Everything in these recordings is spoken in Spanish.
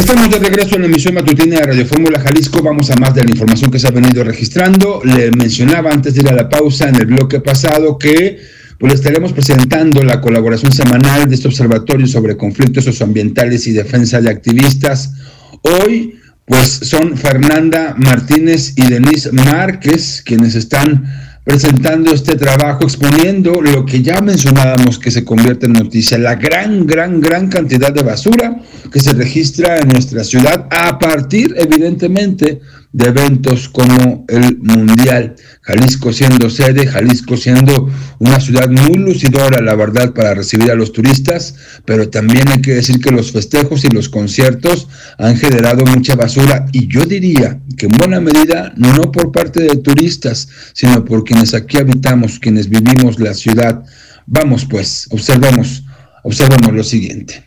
Estamos de regreso en la emisión matutina de Radio Fórmula Jalisco. Vamos a más de la información que se ha venido registrando. Le mencionaba antes de ir a la pausa en el bloque pasado que pues le estaremos presentando la colaboración semanal de este observatorio sobre conflictos socioambientales y defensa de activistas. Hoy pues son Fernanda Martínez y Denise Márquez quienes están presentando este trabajo, exponiendo lo que ya mencionábamos que se convierte en noticia, la gran cantidad de basura que se registra en nuestra ciudad a partir, evidentemente, de eventos como el Mundial. Jalisco siendo sede, Jalisco siendo una ciudad muy lucidora, la verdad, para recibir a los turistas, pero también hay que decir que los festejos y los conciertos han generado mucha basura, y yo diría que en buena medida no por parte de turistas, sino por quienes aquí habitamos, quienes vivimos la ciudad. Vamos pues, observemos lo siguiente.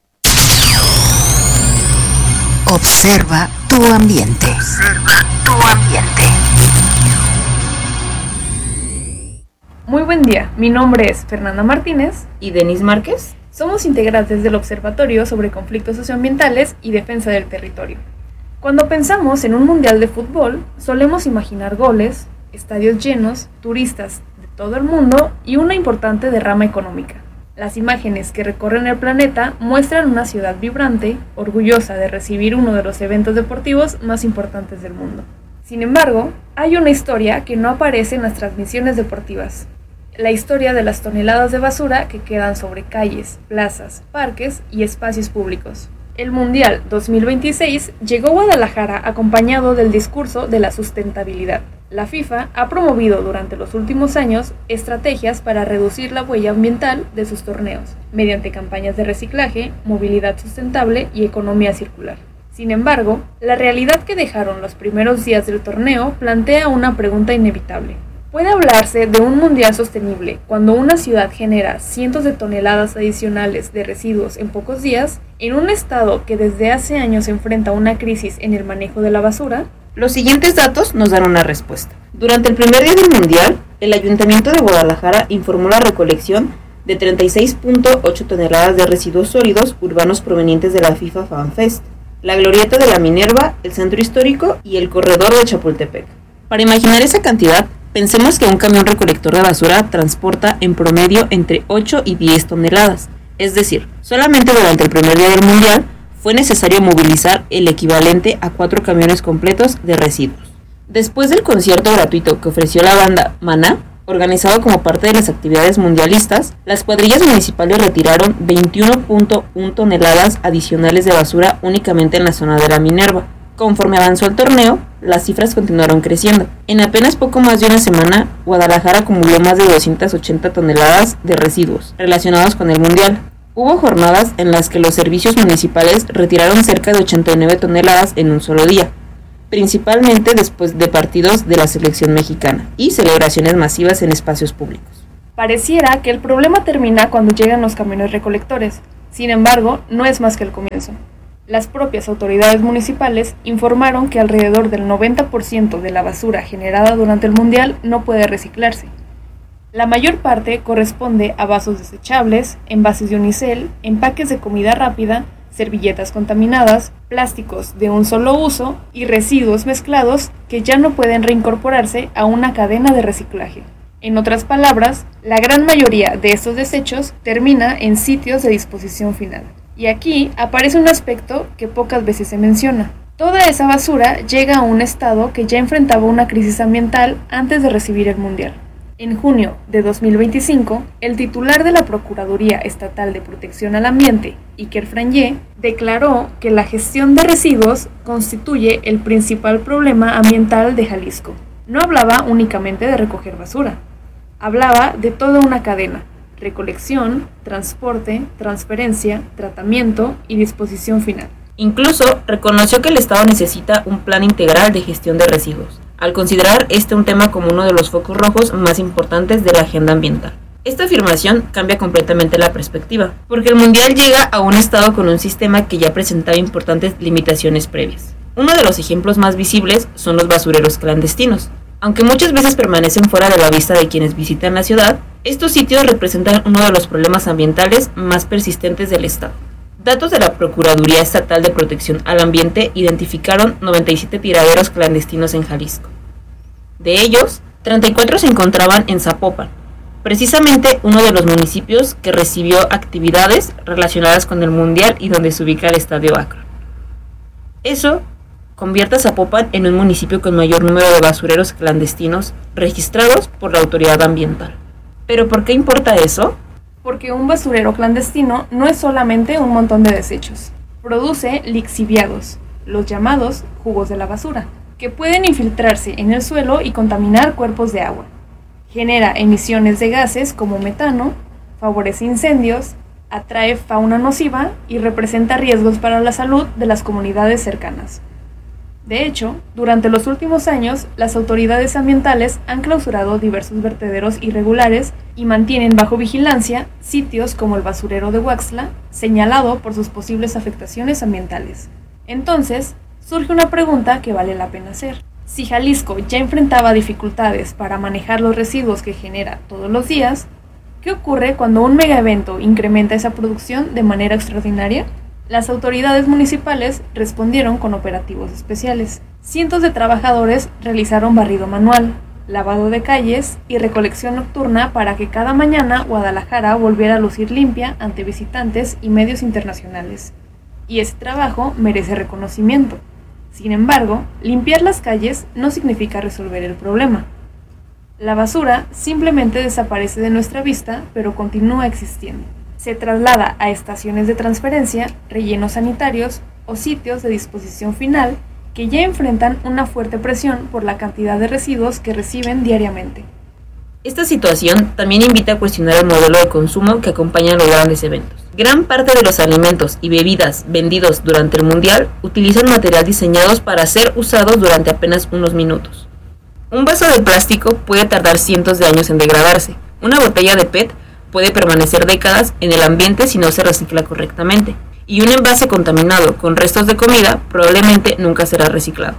Observa tu ambiente. Observa tu ambiente. Muy buen día, mi nombre es Fernanda Martínez y Denise Márquez. Somos integrantes del Observatorio sobre Conflictos Socioambientales y Defensa del Territorio. Cuando pensamos en un mundial de fútbol, solemos imaginar goles, estadios llenos, turistas de todo el mundo y una importante derrama económica. Las imágenes que recorren el planeta muestran una ciudad vibrante, orgullosa de recibir uno de los eventos deportivos más importantes del mundo. Sin embargo, hay una historia que no aparece en las transmisiones deportivas. La historia de las toneladas de basura que quedan sobre calles, plazas, parques y espacios públicos. El Mundial 2026 llegó a Guadalajara acompañado del discurso de la sustentabilidad. La FIFA ha promovido durante los últimos años estrategias para reducir la huella ambiental de sus torneos, mediante campañas de reciclaje, movilidad sustentable y economía circular. Sin embargo, la realidad que dejaron los primeros días del torneo plantea una pregunta inevitable. ¿Puede hablarse de un mundial sostenible cuando una ciudad genera cientos de toneladas adicionales de residuos en pocos días, en un estado que desde hace años enfrenta una crisis en el manejo de la basura? Los siguientes datos nos dan una respuesta. Durante el primer día del mundial, el Ayuntamiento de Guadalajara informó la recolección de 36.8 toneladas de residuos sólidos urbanos provenientes de la FIFA Fan Fest, la Glorieta de la Minerva, el Centro Histórico y el Corredor de Chapultepec. Para imaginar esa cantidad, pensemos que un camión recolector de basura transporta en promedio entre 8 y 10 toneladas. Es decir, solamente durante el primer día del mundial fue necesario movilizar el equivalente a 4 camiones completos de residuos. Después del concierto gratuito que ofreció la banda Maná, organizado como parte de las actividades mundialistas, las cuadrillas municipales retiraron 21.1 toneladas adicionales de basura únicamente en la zona de la Minerva. Conforme avanzó el torneo, las cifras continuaron creciendo. En apenas poco más de una semana, Guadalajara acumuló más de 280 toneladas de residuos relacionados con el mundial. Hubo jornadas en las que los servicios municipales retiraron cerca de 89 toneladas en un solo día, principalmente después de partidos de la selección mexicana y celebraciones masivas en espacios públicos. Pareciera que el problema termina cuando llegan los camiones recolectores. Sin embargo, no es más que el comienzo. Las propias autoridades municipales informaron que alrededor del 90% de la basura generada durante el mundial no puede reciclarse. La mayor parte corresponde a vasos desechables, envases de unicel, empaques de comida rápida, servilletas contaminadas, plásticos de un solo uso y residuos mezclados que ya no pueden reincorporarse a una cadena de reciclaje. En otras palabras, la gran mayoría de estos desechos termina en sitios de disposición final. Y aquí aparece un aspecto que pocas veces se menciona. Toda esa basura llega a un estado que ya enfrentaba una crisis ambiental antes de recibir el mundial. En junio de 2025, el titular de la Procuraduría Estatal de Protección al Ambiente, Iker Franje, declaró que la gestión de residuos constituye el principal problema ambiental de Jalisco. No hablaba únicamente de recoger basura, hablaba de toda una cadena: recolección, transporte, transferencia, tratamiento y disposición final. Incluso reconoció que el Estado necesita un plan integral de gestión de residuos, al considerar un tema como uno de los focos rojos más importantes de la agenda ambiental. Esta afirmación cambia completamente la perspectiva, porque el mundial llega a un estado con un sistema que ya presentaba importantes limitaciones previas. Uno de los ejemplos más visibles son los basureros clandestinos. Aunque muchas veces permanecen fuera de la vista de quienes visitan la ciudad, estos sitios representan uno de los problemas ambientales más persistentes del estado. Datos de la Procuraduría Estatal de Protección al Ambiente identificaron 97 tiraderos clandestinos en Jalisco. De ellos, 34 se encontraban en Zapopan, precisamente uno de los municipios que recibió actividades relacionadas con el Mundial y donde se ubica el Estadio Akron. Eso convierte a Zapopan en un municipio con mayor número de basureros clandestinos registrados por la autoridad ambiental. ¿Pero por qué importa eso? Porque un basurero clandestino no es solamente un montón de desechos. Produce lixiviados, los llamados jugos de la basura, que pueden infiltrarse en el suelo y contaminar cuerpos de agua. Genera emisiones de gases como metano, favorece incendios, atrae fauna nociva y representa riesgos para la salud de las comunidades cercanas. De hecho, durante los últimos años, las autoridades ambientales han clausurado diversos vertederos irregulares y mantienen bajo vigilancia sitios como el basurero de Huaxtla, señalado por sus posibles afectaciones ambientales. Entonces, surge una pregunta que vale la pena hacer. Si Jalisco ya enfrentaba dificultades para manejar los residuos que genera todos los días, ¿qué ocurre cuando un megaevento incrementa esa producción de manera extraordinaria? Las autoridades municipales respondieron con operativos especiales. Cientos de trabajadores realizaron barrido manual, lavado de calles y recolección nocturna para que cada mañana Guadalajara volviera a lucir limpia ante visitantes y medios internacionales. Y ese trabajo merece reconocimiento. Sin embargo, limpiar las calles no significa resolver el problema. La basura simplemente desaparece de nuestra vista, pero continúa existiendo. Se traslada a estaciones de transferencia, rellenos sanitarios o sitios de disposición final que ya enfrentan una fuerte presión por la cantidad de residuos que reciben diariamente. Esta situación también invita a cuestionar el modelo de consumo que acompaña a los grandes eventos. Gran parte de los alimentos y bebidas vendidos durante el Mundial utilizan material diseñados para ser usados durante apenas unos minutos. Un vaso de plástico puede tardar cientos de años en degradarse. Una botella de PET puede permanecer décadas en el ambiente si no se recicla correctamente. Y un envase contaminado con restos de comida probablemente nunca será reciclado.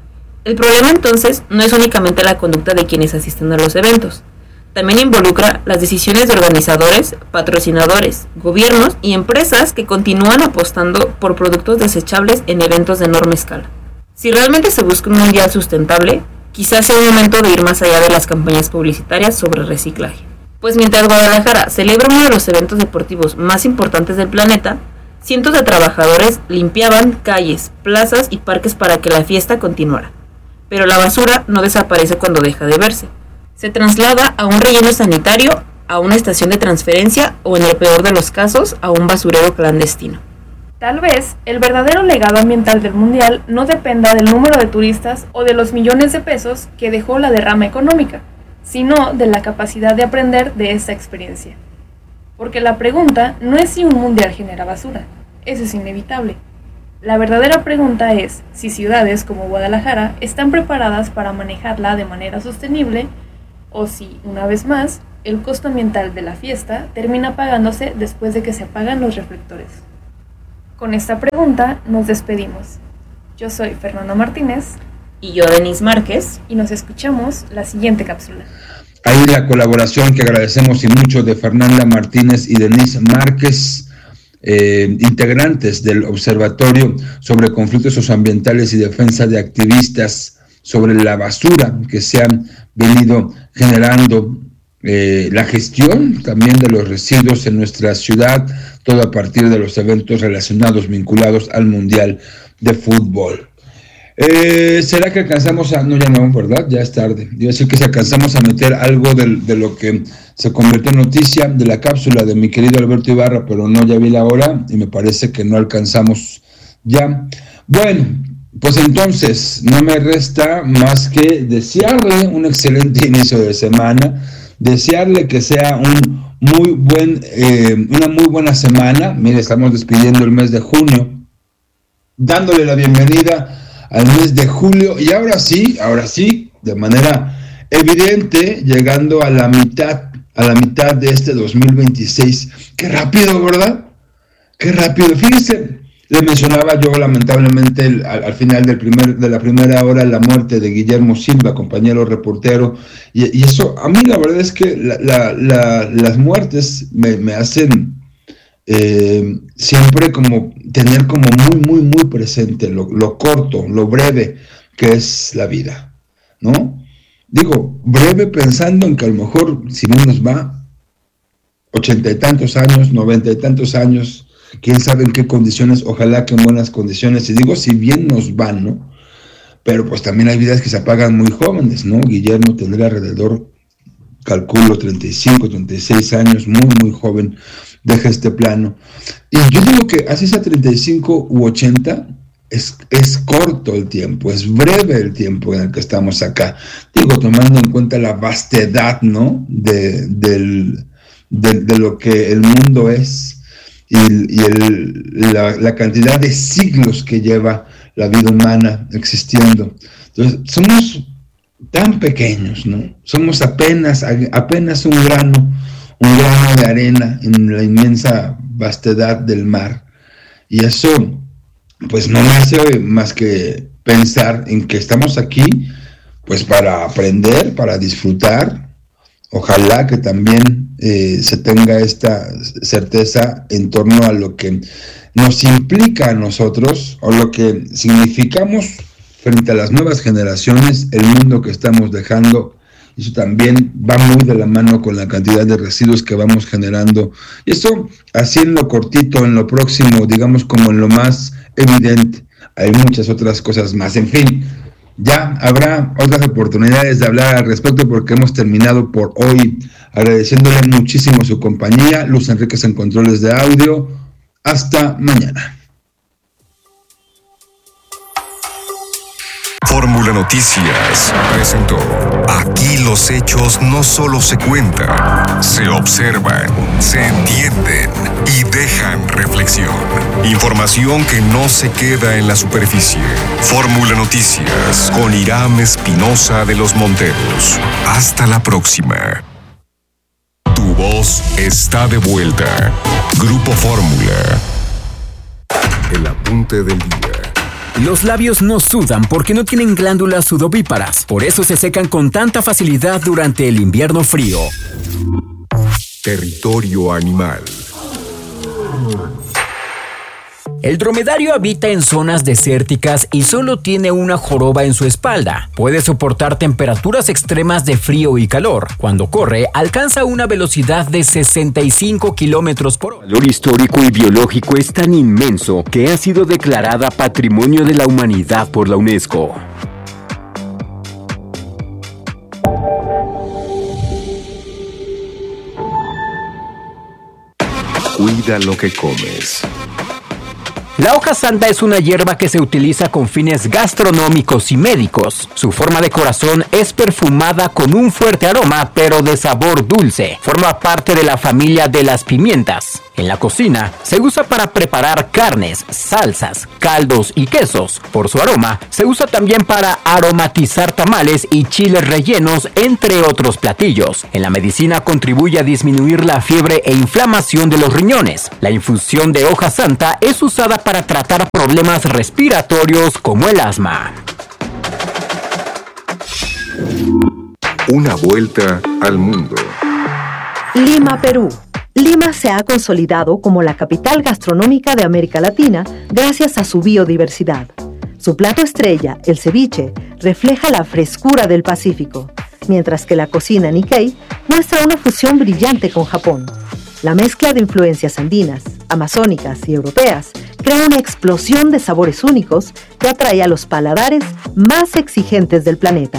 El problema entonces no es únicamente la conducta de quienes asisten a los eventos. También involucra las decisiones de organizadores, patrocinadores, gobiernos y empresas que continúan apostando por productos desechables en eventos de enorme escala. Si realmente se busca un mundial sustentable, quizás sea momento de ir más allá de las campañas publicitarias sobre reciclaje. Pues mientras Guadalajara celebra uno de los eventos deportivos más importantes del planeta, cientos de trabajadores limpiaban calles, plazas y parques para que la fiesta continuara. Pero la basura no desaparece cuando deja de verse. Se traslada a un relleno sanitario, a una estación de transferencia o, en el peor de los casos, a un basurero clandestino. Tal vez el verdadero legado ambiental del Mundial no dependa del número de turistas o de los millones de pesos que dejó la derrama económica, sino de la capacidad de aprender de esta experiencia. Porque la pregunta no es si un mundial genera basura, eso es inevitable. La verdadera pregunta es si ciudades como Guadalajara están preparadas para manejarla de manera sostenible o si, una vez más, el costo ambiental de la fiesta termina pagándose después de que se apagan los reflectores. Con esta pregunta nos despedimos. Yo soy Fernanda Martínez. Y yo, Denise Márquez. Y nos escuchamos la siguiente cápsula. Ahí la colaboración que agradecemos y mucho de Fernanda Martínez y Denise Márquez, integrantes del Observatorio sobre Conflictos Socioambientales y Defensa de Activistas sobre la basura que se han venido generando, la gestión también de los residuos en nuestra ciudad, todo a partir de los eventos relacionados, vinculados al Mundial de Fútbol. ¿Será que alcanzamos a...? No, ya no, ¿verdad? Ya es tarde. Iba a decir que si alcanzamos a meter algo de lo que se convirtió en noticia de la cápsula de mi querido Alberto Ibarra, pero no, ya vi la hora y me parece que no alcanzamos ya. Bueno, pues entonces no me resta más que desearle un excelente inicio de semana, desearle que sea una muy buena semana. Mire, estamos despidiendo el mes de junio, dándole la bienvenida al mes de julio y ahora sí, de manera evidente, llegando a la mitad de este 2026. Qué rápido, ¿verdad? Qué rápido. Fíjense, le mencionaba yo lamentablemente al final de la primera hora la muerte de Guillermo Silva, compañero reportero, y eso a mí la verdad es que las muertes me hacen siempre como tener como muy presente lo corto, lo breve que es la vida, ¿no? Digo, breve pensando en que a lo mejor, si bien nos va, 80 y tantos años, 90 y tantos años, quién sabe en qué condiciones, ojalá que en buenas condiciones, y digo, si bien nos va, ¿no? Pero pues también hay vidas que se apagan muy jóvenes, ¿no? Guillermo tendría alrededor, calculo, 35, 36 años, muy joven, deja este plano. Y yo digo que así sea 35 u 80, es corto el tiempo, es breve el tiempo en el que estamos acá. Digo, tomando en cuenta la vastedad, ¿no? De lo que el mundo es y la cantidad de siglos que lleva la vida humana existiendo. Entonces, somos tan pequeños, ¿no? Somos apenas un grano de arena en la inmensa vastedad del mar. Y eso, pues no me hace más que pensar en que estamos aquí, pues para aprender, para disfrutar. Ojalá que también se tenga esta certeza en torno a lo que nos implica a nosotros o lo que significamos frente a las nuevas generaciones, el mundo que estamos dejando. Eso también va muy de la mano con la cantidad de residuos que vamos generando. Y esto, así en lo cortito, en lo próximo, digamos como en lo más evidente, hay muchas otras cosas más. En fin, ya habrá otras oportunidades de hablar al respecto porque hemos terminado por hoy, agradeciéndole muchísimo su compañía. Luz Enríquez en controles de audio. Hasta mañana. Fórmula Noticias presentó. Aquí los hechos no solo se cuentan, se observan, se entienden y dejan reflexión. Información que no se queda en la superficie. Fórmula Noticias con Irán Espinosa de los Monteros. Hasta la próxima. Tu voz está de vuelta. Grupo Fórmula. El apunte del día. Los labios no sudan porque no tienen glándulas sudovíparas, por eso se secan con tanta facilidad durante el invierno frío. Territorio animal. El dromedario habita en zonas desérticas y solo tiene una joroba en su espalda. Puede soportar temperaturas extremas de frío y calor. Cuando corre, alcanza una velocidad de 65 kilómetros por hora. El valor histórico y biológico es tan inmenso que ha sido declarada Patrimonio de la Humanidad por la UNESCO. Cuida lo que comes. La hoja santa es una hierba que se utiliza con fines gastronómicos y médicos. Su forma de corazón es perfumada con un fuerte aroma, pero de sabor dulce. Forma parte de la familia de las pimientas. En la cocina, se usa para preparar carnes, salsas, caldos y quesos. Por su aroma, se usa también para aromatizar tamales y chiles rellenos, entre otros platillos. En la medicina contribuye a disminuir la fiebre e inflamación de los riñones. La infusión de hoja santa es usada para tratar problemas respiratorios como el asma. Una vuelta al mundo. Lima, Perú. Lima se ha consolidado como la capital gastronómica de América Latina gracias a su biodiversidad. Su plato estrella, el ceviche, refleja la frescura del Pacífico, mientras que la cocina Nikkei muestra una fusión brillante con Japón. La mezcla de influencias andinas, amazónicas y europeas crea una explosión de sabores únicos que atrae a los paladares más exigentes del planeta.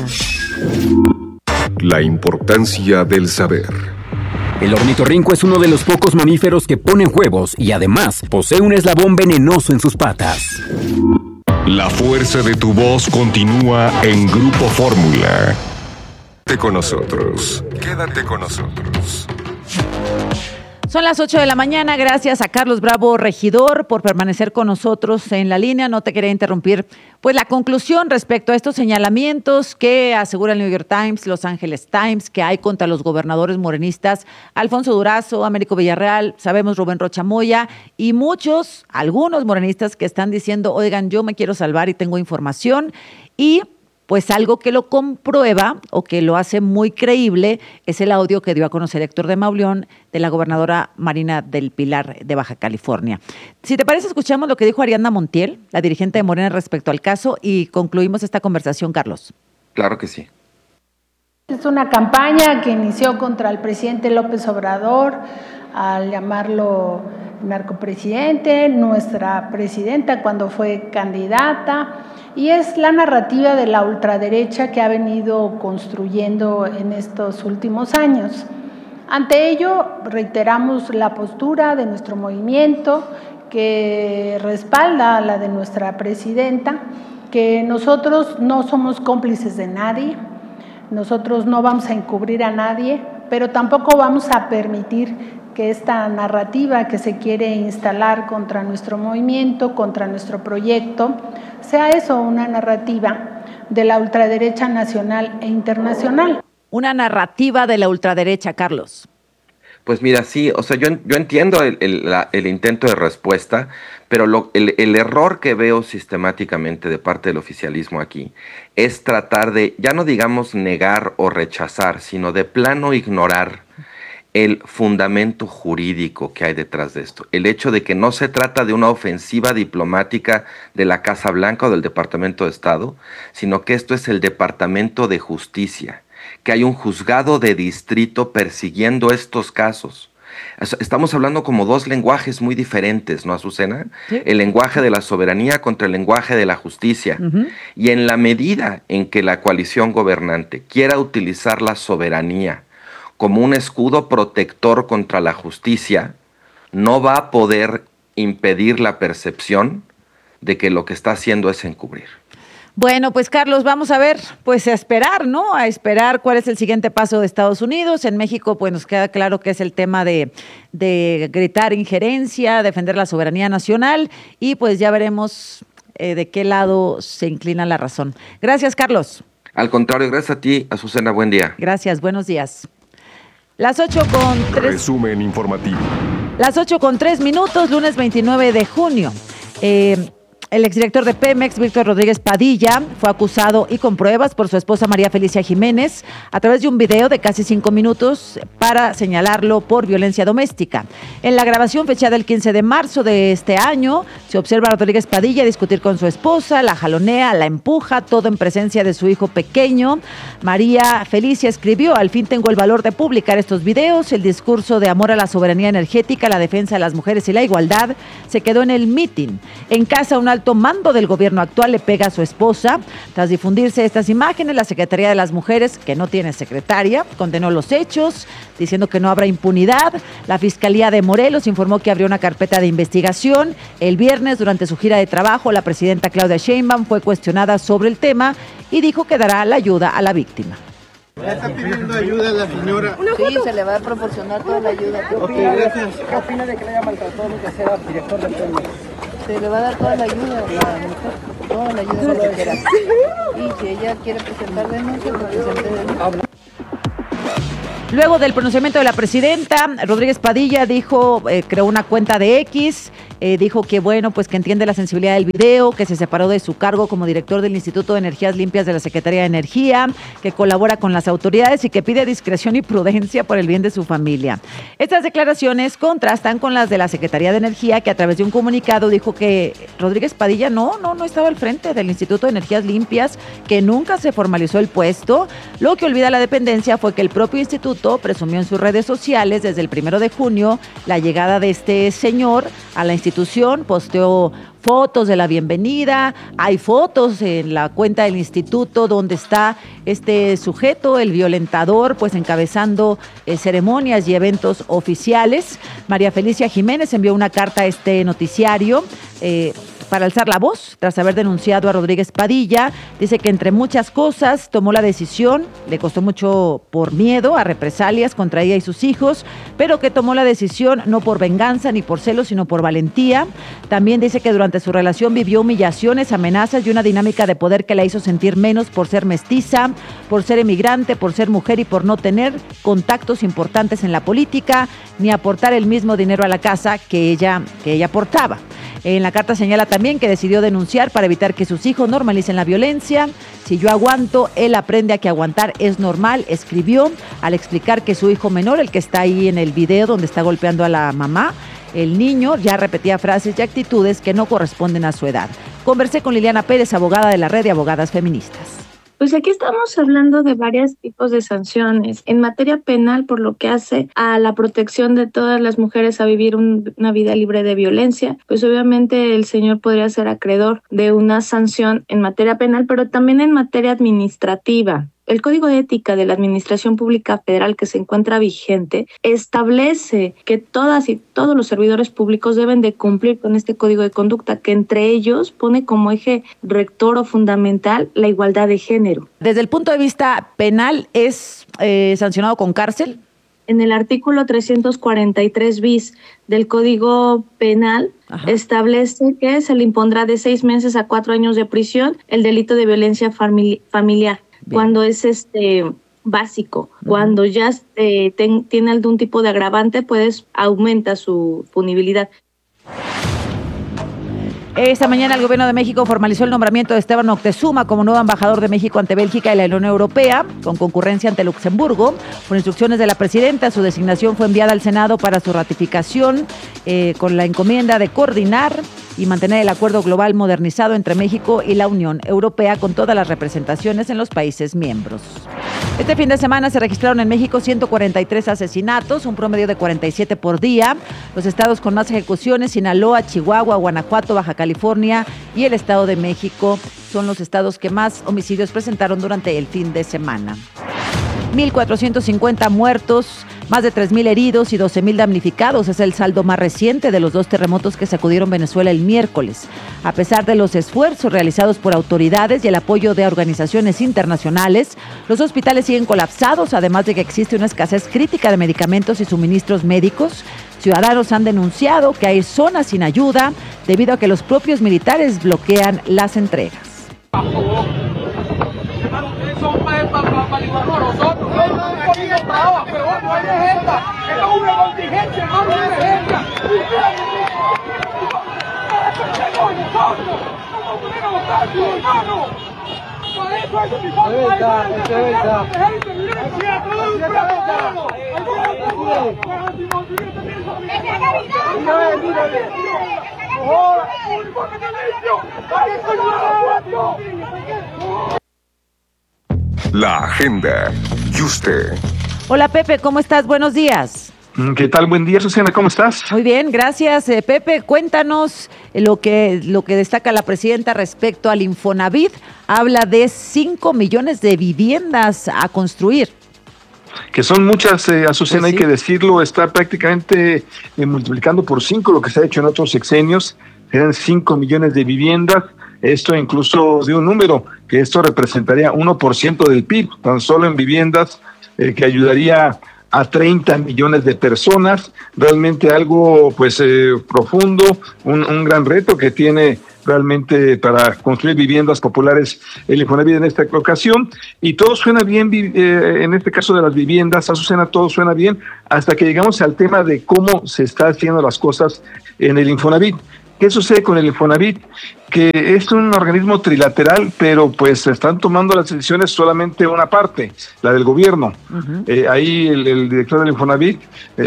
La importancia del saber. El ornitorrinco es uno de los pocos mamíferos que ponen huevos y además posee un eslabón venenoso en sus patas. La fuerza de tu voz continúa en Grupo Fórmula. Quédate con nosotros. Quédate con nosotros. Son las 8 de la mañana. Gracias a Carlos Bravo, regidor, por permanecer con nosotros en la línea. No te quería interrumpir. Pues la conclusión respecto a estos señalamientos que asegura el New York Times, Los Angeles Times, que hay contra los gobernadores morenistas Alfonso Durazo, Américo Villarreal, sabemos Rubén Rocha Moya y algunos morenistas que están diciendo, oigan, yo me quiero salvar y tengo información. Y pues algo que lo comprueba o que lo hace muy creíble es el audio que dio a conocer Héctor de Mauleón de la gobernadora Marina del Pilar de Baja California. Si te parece, escuchamos lo que dijo Ariadna Montiel, la dirigente de Morena, respecto al caso, y concluimos esta conversación, Carlos. Claro que sí. Es una campaña que inició contra el presidente López Obrador al llamarlo narcopresidente, nuestra presidenta cuando fue candidata, y es la narrativa de la ultraderecha que ha venido construyendo en estos últimos años. Ante ello, reiteramos la postura de nuestro movimiento que respalda la de nuestra presidenta, que nosotros no somos cómplices de nadie, nosotros no vamos a encubrir a nadie, pero tampoco vamos a permitir que esta narrativa que se quiere instalar contra nuestro movimiento, contra nuestro proyecto, sea eso, una narrativa de la ultraderecha nacional e internacional. Una narrativa de la ultraderecha, Carlos. Pues mira, sí, o sea, yo entiendo el intento de respuesta, pero el error que veo sistemáticamente de parte del oficialismo aquí es tratar de, ya no digamos negar o rechazar, sino de plano ignorar el fundamento jurídico que hay detrás de esto. El hecho de que no se trata de una ofensiva diplomática de la Casa Blanca o del Departamento de Estado, sino que esto es el Departamento de Justicia, que hay un juzgado de distrito persiguiendo estos casos. Estamos hablando como dos lenguajes muy diferentes, ¿no, Azucena? Sí. El lenguaje de la soberanía contra el lenguaje de la justicia. Uh-huh. Y en la medida en que la coalición gobernante quiera utilizar la soberanía como un escudo protector contra la justicia, no va a poder impedir la percepción de que lo que está haciendo es encubrir. Bueno, pues Carlos, vamos a ver, pues a esperar, ¿no? A esperar cuál es el siguiente paso de Estados Unidos. En México, pues nos queda claro que es el tema de gritar injerencia, defender la soberanía nacional, y pues ya veremos de qué lado se inclina la razón. Gracias, Carlos. Al contrario, gracias a ti, Azucena, buen día. Gracias, buenos días. Las 8:03. Resumen informativo. Las 8:03, lunes 29 de junio. El exdirector de Pemex, Víctor Rodríguez Padilla, fue acusado y con pruebas por su esposa María Felicia Jiménez a través de un video de casi 5 minutos para señalarlo por violencia doméstica. En la grabación fechada el 15 de marzo de este año, se observa a Rodríguez Padilla discutir con su esposa, la jalonea, la empuja, todo en presencia de su hijo pequeño. María Felicia escribió: al fin tengo el valor de publicar estos videos. El discurso de amor a la soberanía energética, la defensa de las mujeres y la igualdad se quedó en el mitin. En casa, un alto mando del gobierno actual le pega a su esposa. Tras difundirse estas imágenes, la Secretaría de las Mujeres, que no tiene secretaria, condenó los hechos, diciendo que no habrá impunidad. La Fiscalía de Morelos informó que abrió una carpeta de investigación. El viernes, durante su gira de trabajo, la presidenta Claudia Sheinbaum fue cuestionada sobre el tema y dijo que dará la ayuda a la víctima. ¿Le está pidiendo ayuda a la señora? Sí, se le va a proporcionar toda la ayuda. ¿Qué opina de que le haya maltratado que sea director de Pemex? Se le va a dar toda la ayuda a la mujer, toda la ayuda que quiera. Y si ella quiere presentar denuncia, pues presente denuncia. Luego del pronunciamiento de la presidenta, Rodríguez Padilla dijo, creó una cuenta de X, dijo que bueno, pues que entiende la sensibilidad del video, que se separó de su cargo como director del Instituto de Energías Limpias de la Secretaría de Energía, que colabora con las autoridades y que pide discreción y prudencia por el bien de su familia. Estas declaraciones contrastan con las de la Secretaría de Energía, que a través de un comunicado dijo que Rodríguez Padilla no estaba al frente del Instituto de Energías Limpias, que nunca se formalizó el puesto. Lo que olvida la dependencia fue que el propio instituto presumió en sus redes sociales desde el 1 de junio la llegada de este señor a la institución, posteó fotos de la bienvenida, hay fotos en la cuenta del instituto donde está este sujeto, el violentador, pues encabezando ceremonias y eventos oficiales. María Felicia Jiménez envió una carta a este noticiario para alzar la voz tras haber denunciado a Rodríguez Padilla. Dice que entre muchas cosas tomó la decisión, le costó mucho por miedo a represalias contra ella y sus hijos, pero que tomó la decisión no por venganza ni por celos, sino por valentía. También dice que durante su relación vivió humillaciones, amenazas y una dinámica de poder que la hizo sentir menos por ser mestiza, por ser emigrante, por ser mujer y por no tener contactos importantes en la política, ni aportar el mismo dinero a la casa que ella aportaba. En la carta señala también que decidió denunciar para evitar que sus hijos normalicen la violencia. Si yo aguanto, él aprende a que aguantar es normal, escribió al explicar que su hijo menor, el que está ahí en el video donde está golpeando a la mamá, el niño ya repetía frases y actitudes que no corresponden a su edad. Conversé con Liliana Pérez, abogada de la Red de Abogadas Feministas. Pues aquí estamos hablando de varios tipos de sanciones. En materia penal, por lo que hace a la protección de todas las mujeres a vivir una vida libre de violencia, pues obviamente el señor podría ser acreedor de una sanción en materia penal, pero también en materia administrativa. El Código de Ética de la Administración Pública Federal, que se encuentra vigente, establece que todas y todos los servidores públicos deben de cumplir con este código de conducta, que entre ellos pone como eje rector o fundamental la igualdad de género. Desde el punto de vista penal, ¿es sancionado con cárcel? En el artículo 343 bis del Código Penal, establece que se le impondrá de 6 meses a 4 años de prisión el delito de violencia familiar. Bien. Cuando es básico. Cuando ya tiene algún tipo de agravante, pues aumenta su punibilidad. Esta mañana el Gobierno de México formalizó el nombramiento de Esteban Moctezuma como nuevo embajador de México ante Bélgica y la Unión Europea, con concurrencia ante Luxemburgo. Por instrucciones de la presidenta, su designación fue enviada al Senado para su ratificación, con la encomienda de coordinar y mantener el acuerdo global modernizado entre México y la Unión Europea con todas las representaciones en los países miembros. Este fin de semana se registraron en México 143 asesinatos, un promedio de 47 por día. Los estados con más ejecuciones, Sinaloa, Chihuahua, Guanajuato, Baja California y el Estado de México, son los estados que más homicidios presentaron durante el fin de semana. 1,450 muertos, más de 3,000 heridos y 12,000 damnificados. Es el saldo más reciente de los 2 terremotos que sacudieron Venezuela el miércoles. A pesar de los esfuerzos realizados por autoridades y el apoyo de organizaciones internacionales, los hospitales siguen colapsados, además de que existe una escasez crítica de medicamentos y suministros médicos. Ciudadanos han denunciado que hay zonas sin ayuda debido a que los propios militares bloquean las entregas. La agenda. ¿Y usted? Hola Pepe, ¿cómo estás? Buenos días. ¿Qué tal? Buen día, Susana, ¿cómo estás? Muy bien, gracias. Pepe, cuéntanos lo que destaca la presidenta respecto al Infonavit. Habla de 5 millones de viviendas a construir. Que son muchas, Azucena, pues sí. Hay que decirlo, está prácticamente multiplicando por 5 lo que se ha hecho en otros sexenios. Eran 5 millones de viviendas. Esto incluso de un número, que esto representaría 1% del PIB, tan solo en viviendas, que ayudaría a 30 millones de personas. Realmente algo pues profundo, un gran reto que tiene realmente para construir viviendas populares el Infonavit en esta ocasión, y todo suena bien en este caso de las viviendas, Azucena, todo suena bien hasta que llegamos al tema de cómo se están haciendo las cosas en el Infonavit. ¿Qué sucede con el Infonavit? Que es un organismo trilateral, pero pues se están tomando las decisiones solamente una parte, la del gobierno. Ahí el director del Infonavit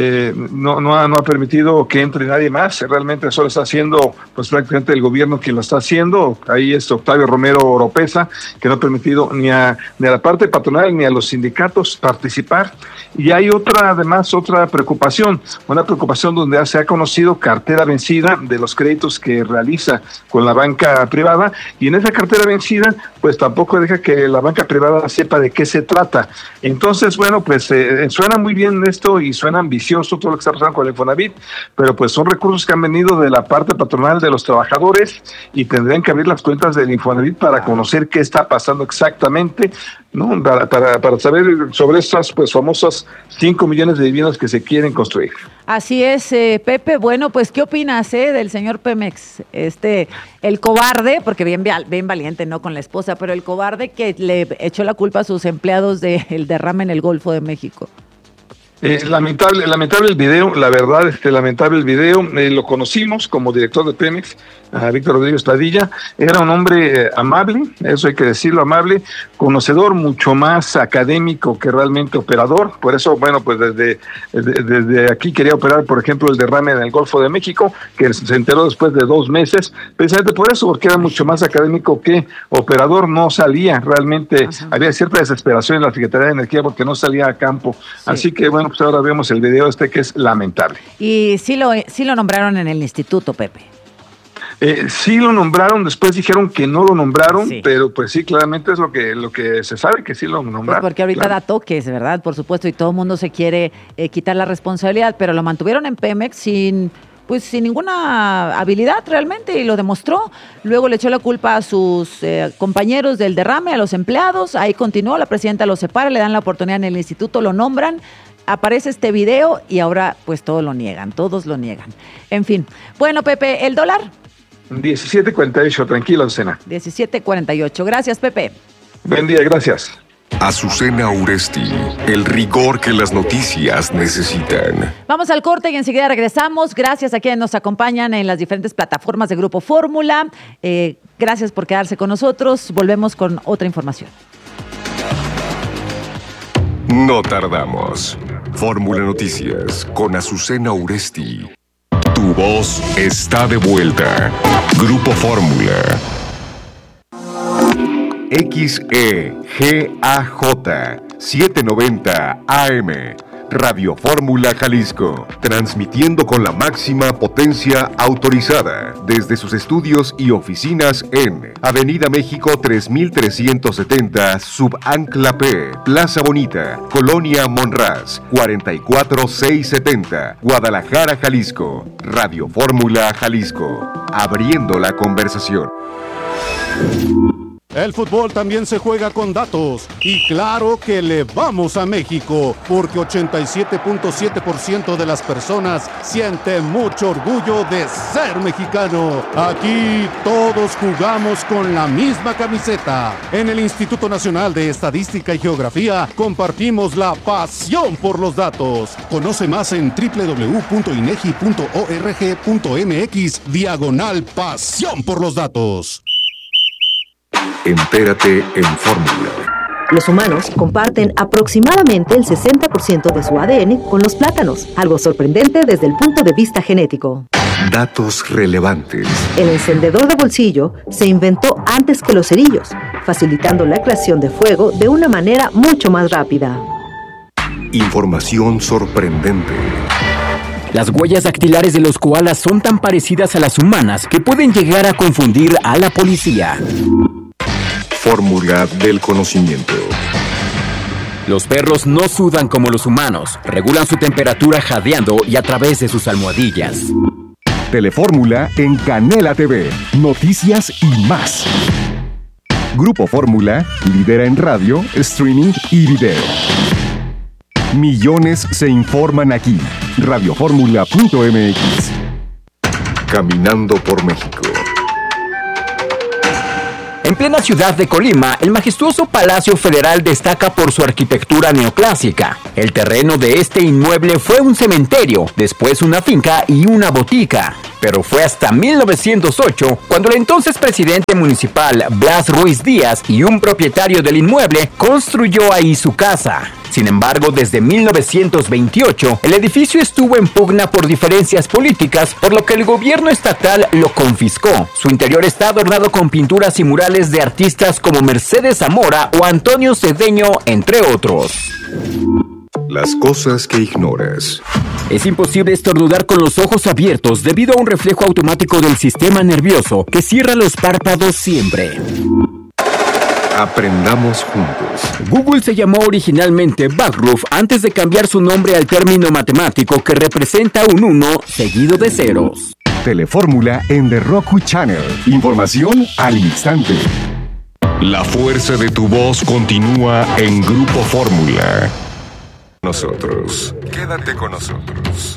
no ha permitido que entre nadie más, realmente solo está haciendo pues prácticamente el gobierno quien lo está haciendo. Ahí es Octavio Romero Oropeza, que no ha permitido ni a la parte patronal ni a los sindicatos participar. Y hay otra preocupación, una preocupación donde se ha conocido cartera vencida de los créditos que realiza con la banca privada, y en esa cartera vencida pues tampoco deja que la banca privada sepa de qué se trata. Entonces, bueno, pues suena muy bien esto y suena ambicioso todo lo que está pasando con el Infonavit, pero pues son recursos que han venido de la parte patronal de los trabajadores y tendrían que abrir las cuentas del Infonavit para conocer qué está pasando exactamente, ¿no? Para saber sobre estas pues famosas 5 millones de viviendas que se quieren construir. Así es, Pepe. Bueno, pues, ¿qué opinas del señor Pemex? El cobarde, porque bien valiente, ¿no?, con la esposa, pero el cobarde que le echó la culpa a sus empleados del derrame en el Golfo de México. Lamentable el video, la verdad, lamentable el video. Lo conocimos como director de Pemex, a Víctor Rodríguez Padilla. Era un hombre amable, eso hay que decirlo, amable, conocedor, mucho más académico que realmente operador. Por eso, bueno, pues desde aquí quería operar, por ejemplo, el derrame en el Golfo de México, que se enteró después de 2 meses, precisamente por eso, porque era mucho más académico que operador. No salía realmente, había cierta desesperación en la Secretaría de Energía porque no salía a campo. Sí. Así que, bueno, pues ahora vemos el video que es lamentable. Y sí lo nombraron en el instituto, Pepe. Sí lo nombraron, después dijeron que no lo nombraron, pero pues sí, claramente es lo que se sabe, que sí lo nombraron. Pues porque ahorita da toques, ¿verdad? Por supuesto, y todo el mundo se quiere quitar la responsabilidad, pero lo mantuvieron en Pemex sin ninguna habilidad realmente, y lo demostró. Luego le echó la culpa a sus compañeros del derrame, a los empleados. Ahí continuó, la presidenta lo separa, le dan la oportunidad en el instituto, lo nombran. Aparece este video y ahora pues todos lo niegan. En fin. Bueno, Pepe, ¿el dólar? 17.48, tranquilo, Azucena. 17.48. Gracias, Pepe. Buen día, gracias. Azucena Uresti, el rigor que las noticias necesitan. Vamos al corte y enseguida regresamos. Gracias a quienes nos acompañan en las diferentes plataformas de Grupo Fórmula. Gracias por quedarse con nosotros. Volvemos con otra información. No tardamos. Fórmula Noticias con Azucena Uresti. Tu voz está de vuelta. Grupo Fórmula. XEGAJ 790 AM. Radio Fórmula Jalisco, transmitiendo con la máxima potencia autorizada desde sus estudios y oficinas en Avenida México 3370, Subancla P, Plaza Bonita, Colonia Monraz, 44670, Guadalajara, Jalisco. Radio Fórmula Jalisco, abriendo la conversación. El fútbol también se juega con datos y claro que le vamos a México porque 87.7% de las personas siente mucho orgullo de ser mexicano. Aquí todos jugamos con la misma camiseta. En el Instituto Nacional de Estadística y Geografía compartimos la pasión por los datos. Conoce más en www.inegi.org.mx/pasión por los datos. Entérate en Fórmula. Los humanos comparten aproximadamente el 60% de su ADN con los plátanos, algo sorprendente desde el punto de vista genético. Datos relevantes. El encendedor de bolsillo se inventó antes que los cerillos, facilitando la creación de fuego de una manera mucho más rápida. Información sorprendente. Las huellas dactilares de los koalas son tan parecidas a las humanas que pueden llegar a confundir a la policía. Fórmula del conocimiento. Los perros no sudan como los humanos, regulan su temperatura jadeando y a través de sus almohadillas. Telefórmula en Canela TV, noticias y más. Grupo Fórmula lidera en radio, streaming y video. Millones se informan aquí. Radioformula.mx. Caminando por México. En plena ciudad de Colima, el majestuoso Palacio Federal destaca por su arquitectura neoclásica. El terreno de este inmueble fue un cementerio, después una finca y una botica. Pero fue hasta 1908 cuando el entonces presidente municipal Blas Ruiz Díaz y un propietario del inmueble construyó ahí su casa. Sin embargo, desde 1928, el edificio estuvo en pugna por diferencias políticas, por lo que el gobierno estatal lo confiscó. Su interior está adornado con pinturas y murales de artistas como Mercedes Zamora o Antonio Cedeño, entre otros. Las cosas que ignoras. Es imposible estornudar con los ojos abiertos debido a un reflejo automático del sistema nervioso que cierra los párpados siempre. Aprendamos juntos. Google se llamó originalmente Backroof antes de cambiar su nombre al término matemático que representa un 1 seguido de ceros. Telefórmula en The Roku Channel. Información al instante. La fuerza de tu voz continúa en Grupo Fórmula. Nosotros. Quédate con nosotros.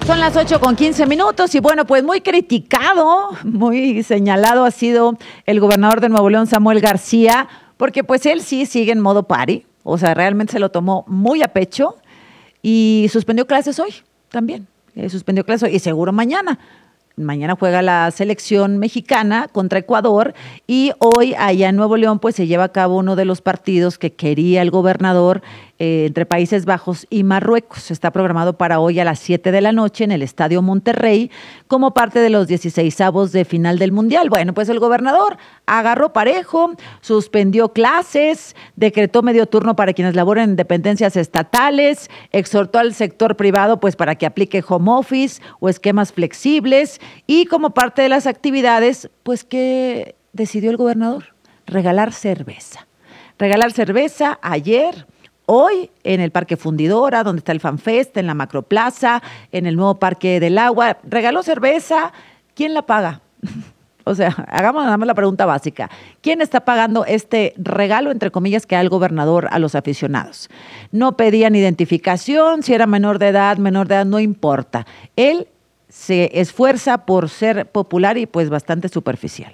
Son las 8:15 y bueno, pues muy criticado, muy señalado ha sido el gobernador de Nuevo León, Samuel García, porque pues él sí sigue en modo party, o sea, realmente se lo tomó muy a pecho y suspendió clases hoy también, suspendió clases hoy y seguro mañana. Mañana juega la selección mexicana contra Ecuador y hoy allá en Nuevo León pues se lleva a cabo uno de los partidos que quería el gobernador entre Países Bajos y Marruecos. Está programado para hoy a las 7 de la noche en el Estadio Monterrey como parte de los 16avos de final del Mundial. Bueno, pues el gobernador agarró parejo, suspendió clases, decretó medio turno para quienes laboran en dependencias estatales, exhortó al sector privado pues para que aplique home office o esquemas flexibles y como parte de las actividades, pues ¿qué decidió el gobernador? Regalar cerveza. Regalar cerveza ayer. Hoy en el Parque Fundidora, donde está el FanFest, en la Macroplaza, en el nuevo Parque del Agua, regaló cerveza. ¿Quién la paga? O sea, hagamos nada más la pregunta básica. ¿Quién está pagando este regalo, entre comillas, que da el gobernador a los aficionados? No pedían identificación, si era menor de edad, no importa. Él se esfuerza por ser popular y pues bastante superficial.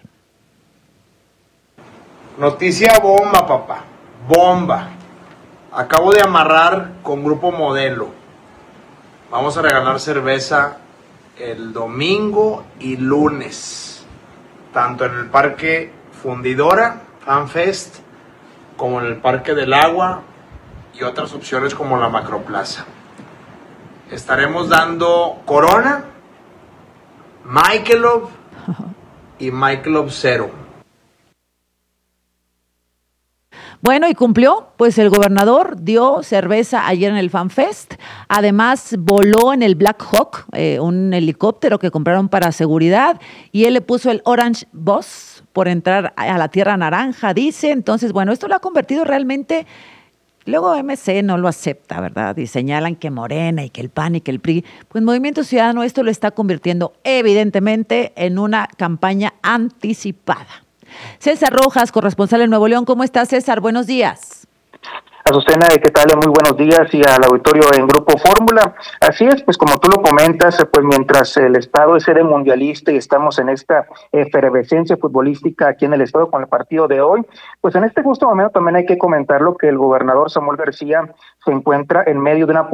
Noticia bomba, papá. Bomba. Acabo de amarrar con Grupo Modelo. Vamos a regalar cerveza el domingo y lunes, tanto en el Parque Fundidora, FanFest, como en el Parque del Agua y otras opciones como la Macroplaza. Estaremos dando Corona, Michelob y Michelob Zero. Bueno, y cumplió, pues el gobernador dio cerveza ayer en el FanFest, además voló en el Black Hawk, un helicóptero que compraron para seguridad, y él le puso el Orange Boss por entrar a la Tierra Naranja, dice. Entonces, bueno, esto lo ha convertido realmente, luego MC no lo acepta, ¿verdad? Y señalan que Morena y que el PAN y que el PRI, pues Movimiento Ciudadano esto lo está convirtiendo evidentemente en una campaña anticipada. César Rojas, corresponsal en Nuevo León. ¿Cómo estás, César? Buenos días. Azucena, ¿qué tal? Muy buenos días y al auditorio en Grupo Fórmula. Así es, pues como tú lo comentas, pues mientras el Estado es sede mundialista y estamos en esta efervescencia futbolística aquí en el Estado con el partido de hoy, pues en este justo momento también hay que comentarlo que el gobernador Samuel García se encuentra en medio de una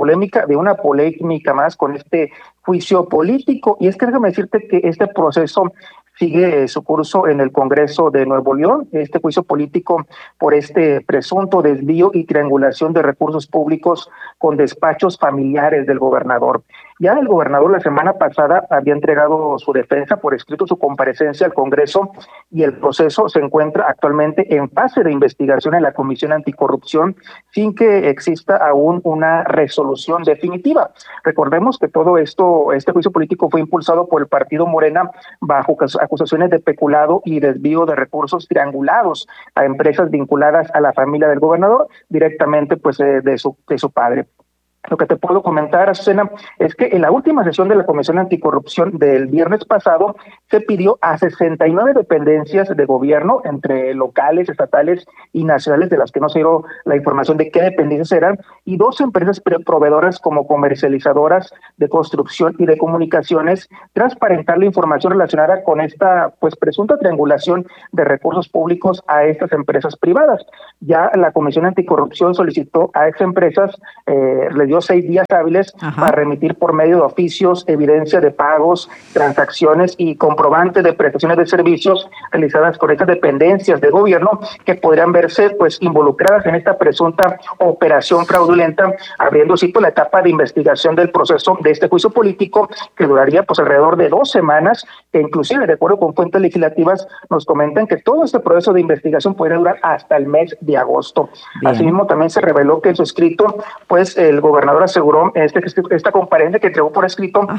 polémica más con este juicio político. Y es que déjame decirte que este proceso sigue su curso en el Congreso de Nuevo León, este juicio político por este presunto desvío y triangulación de recursos públicos con despachos familiares del gobernador. Ya el gobernador la semana pasada había entregado su defensa por escrito, su comparecencia al Congreso, y el proceso se encuentra actualmente en fase de investigación en la Comisión Anticorrupción sin que exista aún una resolución definitiva. Recordemos que todo esto, este juicio político fue impulsado por el partido Morena bajo acusaciones de peculado y desvío de recursos triangulados a empresas vinculadas a la familia del gobernador, directamente pues de su padre. Lo que te puedo comentar, Azucena, es que en la última sesión de la Comisión Anticorrupción del viernes pasado se pidió a 69 dependencias de gobierno, entre locales, estatales y nacionales, de las que no se dio la información de qué dependencias eran, y 2 empresas proveedoras como comercializadoras de construcción y de comunicaciones, transparentar la información relacionada con esta pues presunta triangulación de recursos públicos a estas empresas privadas. Ya la Comisión Anticorrupción solicitó a esas empresas, les dio 6 días hábiles para remitir por medio de oficios evidencia de pagos, transacciones y comprobante de prestaciones de servicios realizadas con estas dependencias de gobierno que podrían verse pues involucradas en esta presunta operación fraudulenta, abriendo así la etapa de investigación del proceso de este juicio político que duraría pues alrededor de 2 semanas, que inclusive de acuerdo con fuentes legislativas nos comentan que todo este proceso de investigación podría durar hasta el mes de agosto. Bien. Asimismo también se reveló que en su escrito pues el gobernador aseguró esta comparecencia que entregó por escrito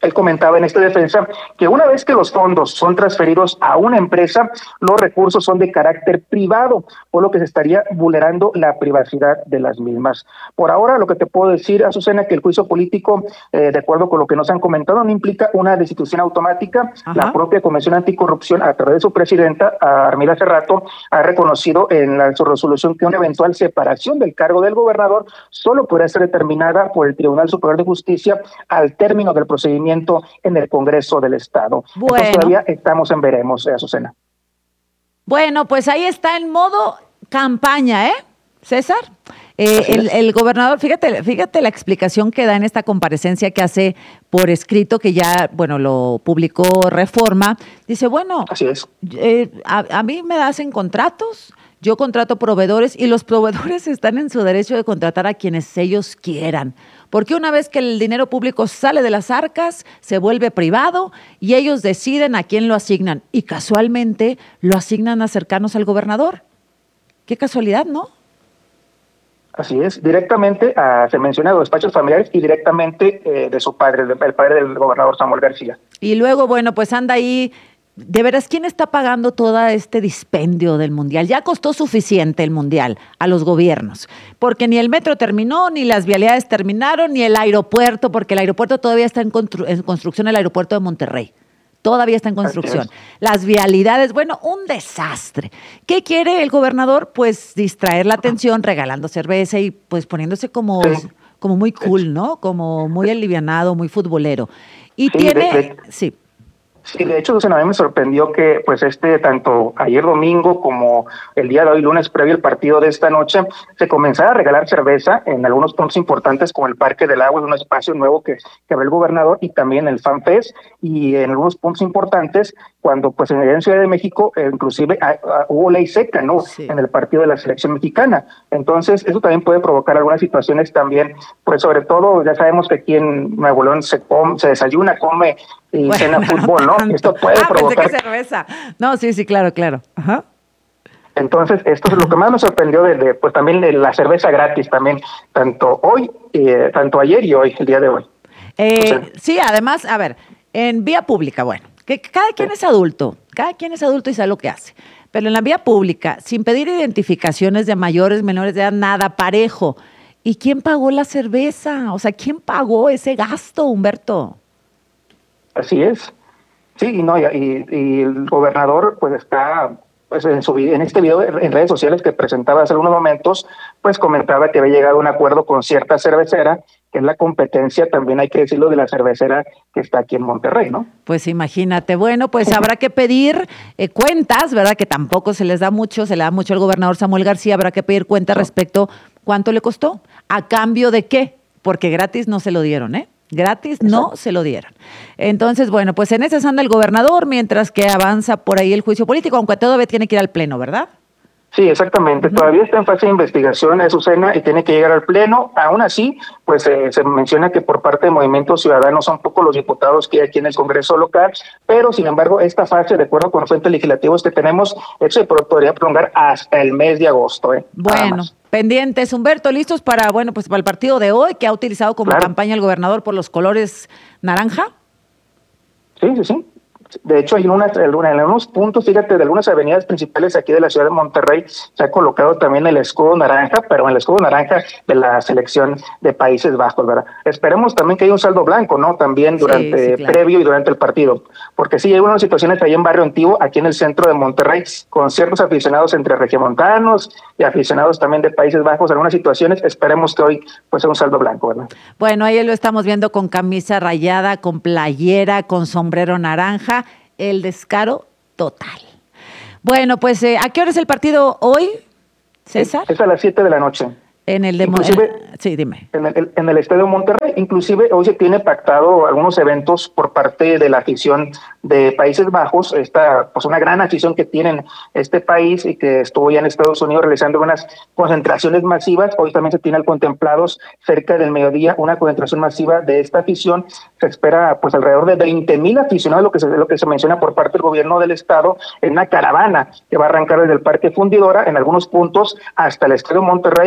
Él comentaba en esta defensa que una vez que los fondos son transferidos a una empresa, los recursos son de carácter privado, por lo que se estaría vulnerando la privacidad de las mismas. Por ahora, lo que te puedo decir, Azucena, que el juicio político, de acuerdo con lo que nos han comentado, no implica una destitución automática. Ajá. La propia Comisión Anticorrupción, a través de su presidenta, Armida Cerrato, ha reconocido en su resolución que una eventual separación del cargo del gobernador solo podrá ser determinada por el Tribunal Superior de Justicia al término del procedimiento en el Congreso del Estado. Bueno. Entonces todavía estamos en veremos, Azucena. Bueno, pues ahí está en modo campaña, César. El gobernador, fíjate la explicación que da en esta comparecencia que hace por escrito, que ya, bueno, lo publicó Reforma. Dice, bueno, así es. A mí me hacen contratos, yo contrato proveedores y los proveedores están en su derecho de contratar a quienes ellos quieran. Porque una vez que el dinero público sale de las arcas, se vuelve privado y ellos deciden a quién lo asignan. Y casualmente lo asignan a cercanos al gobernador. Qué casualidad, ¿no? Así es, directamente se menciona los despachos familiares y directamente de su padre, el padre del gobernador Samuel García. Y luego, bueno, pues anda ahí. De veras, ¿quién está pagando todo este dispendio del Mundial? Ya costó suficiente el Mundial a los gobiernos, porque ni el metro terminó, ni las vialidades terminaron, ni el aeropuerto, porque el aeropuerto todavía está en construcción, el aeropuerto de Monterrey. Todavía está en construcción. Las vialidades, bueno, un desastre. ¿Qué quiere el gobernador? Pues distraer la atención, regalando cerveza y pues poniéndose como muy cool, ¿no? Como muy alivianado, muy futbolero. Y sí. Sí, de hecho, a mí me sorprendió que pues tanto ayer domingo como el día de hoy lunes previo al partido de esta noche se comenzara a regalar cerveza en algunos puntos importantes como el Parque del Agua, un espacio nuevo que abrió el gobernador, y también el Fan Fest, y en algunos puntos importantes cuando pues en Ciudad de México inclusive hubo ley seca, ¿no? Sí. En el partido de la selección mexicana. Entonces eso también puede provocar algunas situaciones también, pues sobre todo ya sabemos que aquí en Nuevo León se desayuna, come y cena fútbol, ¿no? Esto puede provocar... Pensé que cerveza. No, sí, claro. Ajá. Entonces, esto es lo que más me sorprendió pues también de la cerveza gratis también, tanto ayer y hoy, el día de hoy. Sí, además, a ver, en vía pública, bueno, que cada quien es adulto y sabe lo que hace. Pero en la vía pública, sin pedir identificaciones de mayores, menores de edad, nada, parejo. ¿Y quién pagó la cerveza? O sea, ¿quién pagó ese gasto, Humberto? Así es. Sí, y el gobernador pues está pues en este video en redes sociales que presentaba hace unos momentos, pues comentaba que había llegado a un acuerdo con cierta cervecera, que es la competencia, también hay que decirlo, de la cervecera que está aquí en Monterrey, ¿no? Pues imagínate, bueno, pues habrá que pedir cuentas, ¿verdad? Que tampoco se le da mucho al gobernador Samuel García, habrá que pedir cuentas respecto cuánto le costó, a cambio de qué, porque gratis no se lo dieron, Gratis no se lo dieron. Entonces, bueno, pues en esas anda el gobernador, mientras que avanza por ahí el juicio político, aunque todavía tiene que ir al pleno, ¿verdad? Sí, exactamente. Todavía está en fase de investigación, Azucena, y tiene que llegar al pleno. Aún así, pues se menciona que por parte de Movimiento Ciudadano son pocos los diputados que hay aquí en el Congreso local, pero sin embargo, esta fase, de acuerdo con los fuentes legislativos que tenemos, se podría prolongar hasta el mes de agosto. Bueno. Pendientes, Humberto, listos para el partido de hoy, que ha utilizado como campaña el gobernador por los colores naranja. Sí. De hecho, hay en algunos puntos, fíjate, de algunas avenidas principales aquí de la ciudad de Monterrey se ha colocado también el escudo naranja, pero el escudo naranja de la selección de Países Bajos, ¿verdad? Esperemos también que haya un saldo blanco, ¿no? También durante previo y durante el partido, porque sí hay unas situaciones ahí en Barrio Antiguo, aquí en el centro de Monterrey, con ciertos aficionados entre regiomontanos y aficionados también de Países Bajos, algunas situaciones. Esperemos que hoy pues sea un saldo blanco, ¿verdad? Bueno, ahí lo estamos viendo con camisa rayada, con playera, con sombrero naranja. El descaro total. Bueno, pues, ¿a qué hora es el partido hoy, César? Es a las 7 de la noche. En el sí, dime. En el Estadio Monterrey, inclusive hoy se tiene pactado algunos eventos por parte de la afición de Países Bajos, pues una gran afición que tienen este país y que estuvo ya en Estados Unidos realizando unas concentraciones masivas. Hoy también se tienen contemplados cerca del mediodía una concentración masiva de esta afición. Se espera pues alrededor de 20,000 aficionados, lo que se menciona por parte del gobierno del estado, en una caravana que va a arrancar desde el Parque Fundidora en algunos puntos hasta el Estadio Monterrey,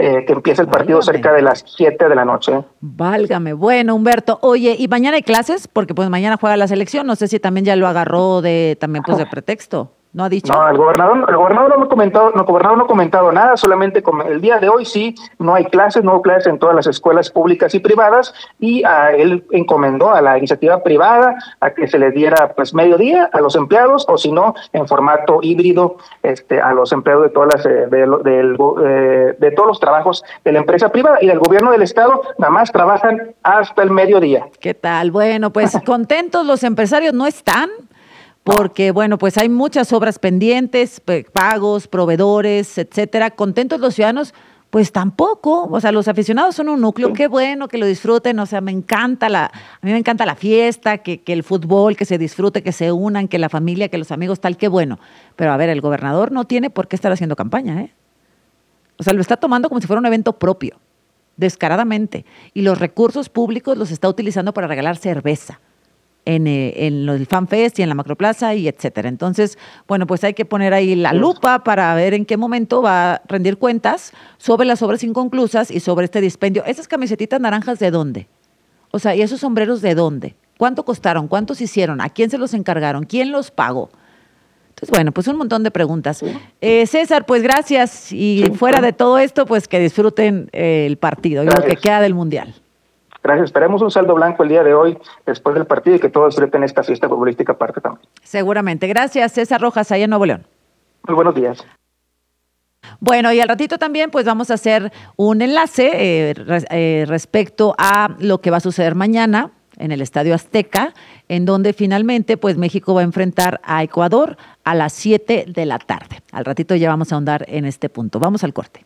que empieza el partido cerca de las 7 de la noche. Válgame. Bueno, Humberto, oye, ¿y mañana hay clases? Porque pues mañana juega la selección, no sé si también ya lo agarró de pretexto. ¿No ha dicho? No, el gobernador no ha comentado nada, solamente el día de hoy sí, no hay clases, no hubo clases en todas las escuelas públicas y privadas, y él encomendó a la iniciativa privada a que se les diera pues mediodía a los empleados, o si no, en formato híbrido, a los empleados de todas de todos los trabajos de la empresa privada, y del gobierno del estado nada más trabajan hasta el mediodía. ¿Qué tal? Bueno, pues contentos los empresarios no están, porque, bueno, pues hay muchas obras pendientes, pagos, proveedores, etcétera. Contentos los ciudadanos, pues tampoco. O sea, los aficionados son un núcleo. Qué bueno que lo disfruten. O sea, a mí me encanta la fiesta, que el fútbol, que se disfrute, que se unan, que la familia, que los amigos, tal, qué bueno. Pero, a ver, el gobernador no tiene por qué estar haciendo campaña, ¿eh? O sea, lo está tomando como si fuera un evento propio, descaradamente. Y los recursos públicos los está utilizando para regalar cerveza en el FanFest y en la Macroplaza y etcétera. Entonces, bueno, pues hay que poner ahí la lupa para ver en qué momento va a rendir cuentas sobre las obras inconclusas y sobre este dispendio. ¿Esas camisetitas naranjas de dónde? O sea, ¿y esos sombreros de dónde? ¿Cuánto costaron? ¿Cuántos hicieron? ¿A quién se los encargaron? ¿Quién los pagó? Entonces, bueno, pues un montón de preguntas. César, pues gracias. Y fuera de todo esto, pues que disfruten el partido y lo que queda del Mundial. Gracias. Esperemos un saldo blanco el día de hoy, después del partido, y que todos disfruten esta fiesta futbolística aparte también. Seguramente. Gracias, César Rojas, allá en Nuevo León. Muy buenos días. Bueno, y al ratito también pues vamos a hacer un enlace respecto a lo que va a suceder mañana en el Estadio Azteca, en donde finalmente pues México va a enfrentar a Ecuador a las 7 de la tarde. Al ratito ya vamos a ahondar en este punto. Vamos al corte.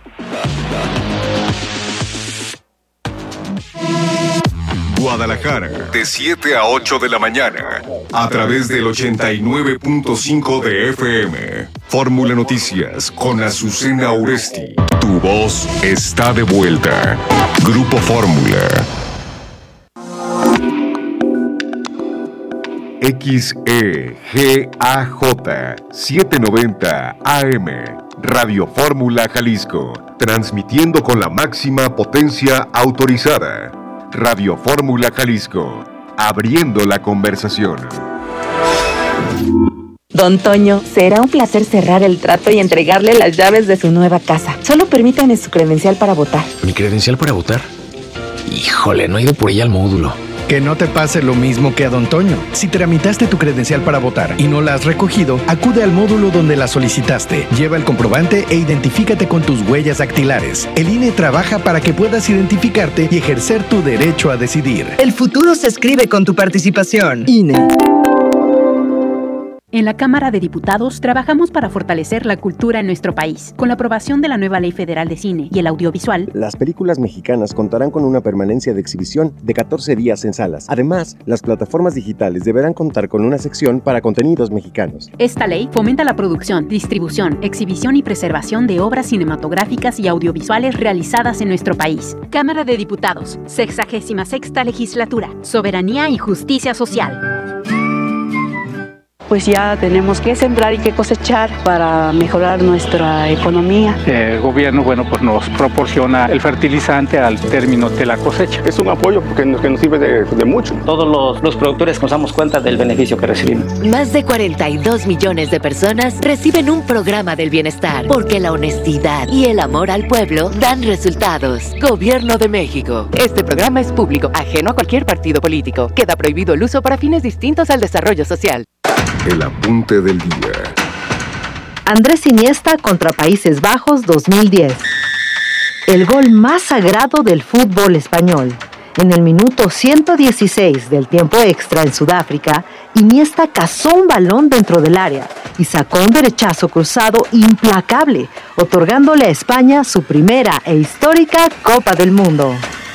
Guadalajara, de 7 a 8 de la mañana, a través del 89.5 de FM. Fórmula Noticias con Azucena Oresti. Tu voz está de vuelta. Grupo Fórmula. XEGAJ 790 AM. Radio Fórmula Jalisco. Transmitiendo con la máxima potencia autorizada. Radio Fórmula Jalisco, abriendo la conversación. Don Toño, será un placer cerrar el trato y entregarle las llaves de su nueva casa. Solo permítame su credencial para votar. ¿Mi credencial para votar? Híjole, no he ido por ella al módulo. Que no te pase lo mismo que a Don Toño. Si tramitaste tu credencial para votar y no la has recogido, acude al módulo donde la solicitaste. Lleva el comprobante e identifícate con tus huellas dactilares. El INE trabaja para que puedas identificarte y ejercer tu derecho a decidir. El futuro se escribe con tu participación. INE. En la Cámara de Diputados trabajamos para fortalecer la cultura en nuestro país. Con la aprobación de la nueva Ley Federal de Cine y el Audiovisual, las películas mexicanas contarán con una permanencia de exhibición de 14 días en salas. Además, las plataformas digitales deberán contar con una sección para contenidos mexicanos. Esta ley fomenta la producción, distribución, exhibición y preservación de obras cinematográficas y audiovisuales realizadas en nuestro país. Cámara de Diputados, 66ª Legislatura, Soberanía y Justicia Social. Pues ya tenemos que sembrar y que cosechar para mejorar nuestra economía. El gobierno, pues nos proporciona el fertilizante al término de la cosecha. Es un apoyo que nos sirve de mucho. Todos los productores nos damos cuenta del beneficio que recibimos. Más de 42 millones de personas reciben un programa del bienestar, porque la honestidad y el amor al pueblo dan resultados. Gobierno de México. Este programa es público, ajeno a cualquier partido político. Queda prohibido el uso para fines distintos al desarrollo social. El apunte del día. Andrés Iniesta contra Países Bajos 2010. El gol más sagrado del fútbol español. En el minuto 116 del tiempo extra en Sudáfrica, Iniesta cazó un balón dentro del área y sacó un derechazo cruzado implacable, otorgándole a España su primera e histórica Copa del Mundo.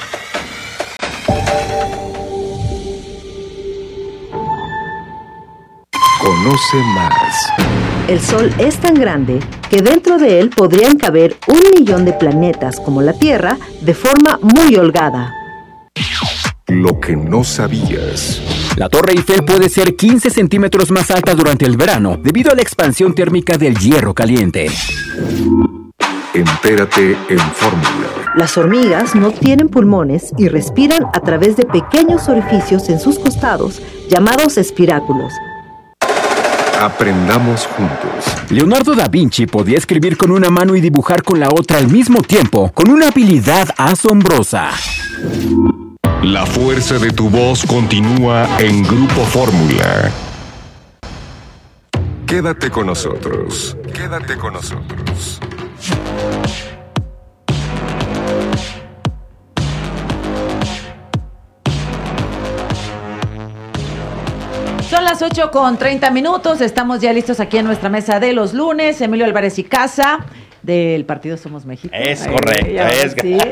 Conoce más. El Sol es tan grande que dentro de él podrían caber 1 millón de planetas como la Tierra de forma muy holgada. Lo que no sabías. La Torre Eiffel puede ser 15 centímetros más alta durante el verano debido a la expansión térmica del hierro caliente. Entérate en Fórmula. Las hormigas no tienen pulmones y respiran a través de pequeños orificios en sus costados, llamados espiráculos. Aprendamos juntos. Leonardo da Vinci podía escribir con una mano y dibujar con la otra al mismo tiempo, con una habilidad asombrosa. La fuerza de tu voz continúa en Grupo Fórmula. Quédate con nosotros. Quédate con nosotros. Son las 8:30, estamos ya listos aquí en nuestra mesa de los lunes. Emilio Álvarez y Casa, del Partido Somos México. Es correcto, sí.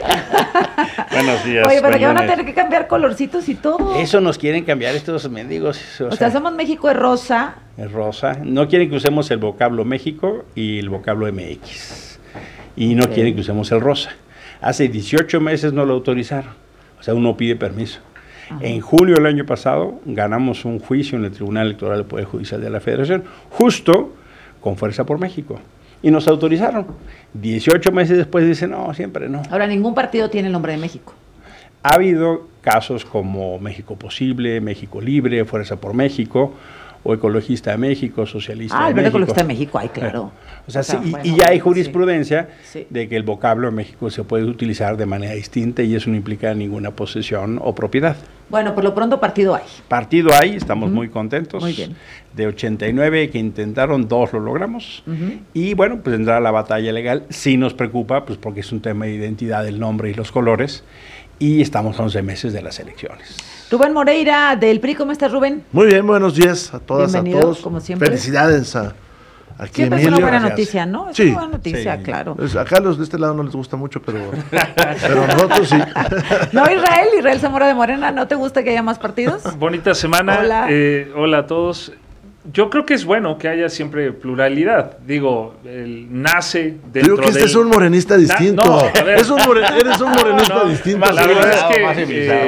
Buenos días. Oye, pero que van a tener que cambiar colorcitos y todo. Eso nos quieren cambiar estos mendigos. O sea, Somos México es rosa. Es rosa. No quieren que usemos el vocablo México y el vocablo MX. Y no quieren que usemos el rosa. Hace 18 meses no lo autorizaron. O sea, uno pide permiso. Ajá. En julio del año pasado ganamos un juicio en el Tribunal Electoral del Poder Judicial de la Federación, justo con Fuerza por México. Y nos autorizaron. 18 meses después dicen, no, siempre no. Ahora, ningún partido tiene el nombre de México. Ha habido casos como México Posible, México Libre, Fuerza por México, o Ecologista de México, Socialista de México. Ecologista de México, ay, claro. O sea, sí, bueno, y ya hay jurisprudencia de que el vocablo en México se puede utilizar de manera distinta y eso no implica ninguna posesión o propiedad. Bueno, por lo pronto partido hay. Partido hay, estamos muy contentos. Muy bien. De 89 que intentaron, 2 lo logramos. Y bueno, pues vendrá la batalla legal. Sí nos preocupa, pues porque es un tema de identidad, el nombre y los colores. Y estamos a 11 meses de las elecciones. Rubén Moreira, del PRI, ¿cómo estás, Rubén? Muy bien, buenos días a todas, bienvenido, a todos. Como siempre. Felicidades aquí siempre Emilio. Es una buena noticia, ¿no? Es sí, una buena noticia, sí. Claro. Pues acá los de este lado no les gusta mucho, pero nosotros sí. No, Israel Zamora de Morena, ¿no te gusta que haya más partidos? Bonita semana. Hola. Hola a todos. Yo creo que es bueno que haya siempre pluralidad. Digo, nace dentro de... Creo que es un morenista distinto. No, a ver. Eres un morenista distinto. La verdad es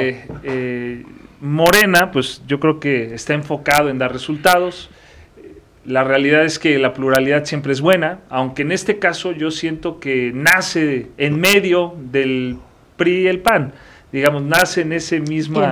que Morena, pues yo creo que está enfocado en dar resultados. La realidad es que la pluralidad siempre es buena, aunque en este caso yo siento que nace en medio del PRI y el PAN. Digamos, nace en esa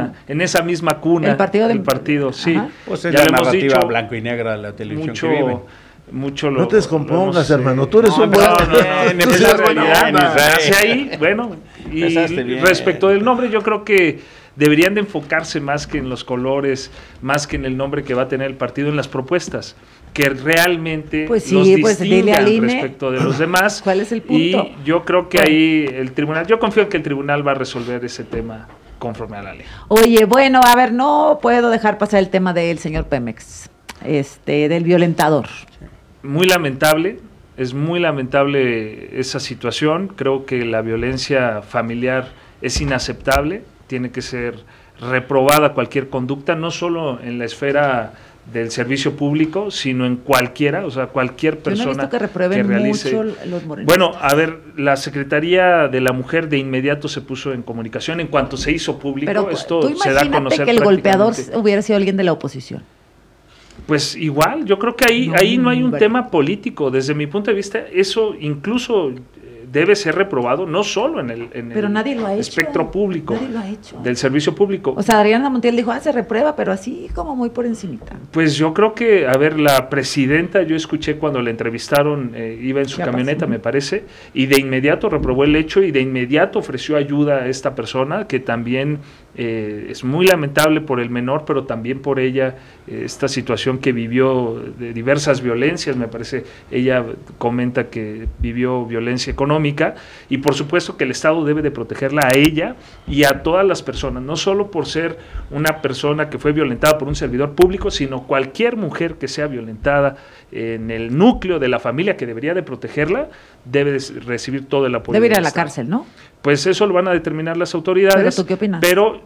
misma cuna. El partido, sí. Pues es ya la narrativa blanco y negra de la televisión que viven. No te descompongas, hermano. Tú eres un buen... Es la realidad. Nace ahí, bueno. Y respecto del nombre, yo creo que deberían de enfocarse más que en los colores, más que en el nombre que va a tener el partido, en las propuestas, que realmente los distingan respecto de los demás. ¿Cuál es el punto? Y yo creo que ahí el tribunal, yo confío en que el tribunal va a resolver ese tema conforme a la ley. Oye, bueno, a ver, no puedo dejar pasar el tema del señor Pemex, del violentador. Muy lamentable, es muy lamentable esa situación. Creo que la violencia familiar es inaceptable, tiene que ser reprobada cualquier conducta, no solo en la esfera del servicio público, sino en cualquiera, o sea, cualquier persona Yo no he visto que reprueben realice... mucho los morenistas. Bueno, a ver, la Secretaría de la Mujer de inmediato se puso en comunicación en cuanto se hizo público. Pero esto se da a conocer que el golpeador hubiera sido alguien de la oposición. Pues igual, yo creo que ahí no hay un tema político. Desde mi punto de vista, eso incluso debe ser reprobado, no solo en el nadie lo ha espectro público, nadie lo ha hecho. Del servicio público. O sea, Adriana Montiel dijo, se reprueba, pero así como muy por encimita. Pues yo creo que, a ver, la presidenta, yo escuché cuando la entrevistaron, iba en su camioneta, me parece, y de inmediato reprobó el hecho y de inmediato ofreció ayuda a esta persona, que también es muy lamentable por el menor, pero también por ella, esta situación que vivió de diversas violencias, me parece, ella comenta que vivió violencia económica, y por supuesto que el Estado debe de protegerla a ella y a todas las personas, no solo por ser una persona que fue violentada por un servidor público, sino cualquier mujer que sea violentada en el núcleo de la familia que debería de protegerla, debe de recibir todo el apoyo. Debe ir a la cárcel, ¿no? Pues eso lo van a determinar las autoridades. ¿Pero tú qué opinas? Pero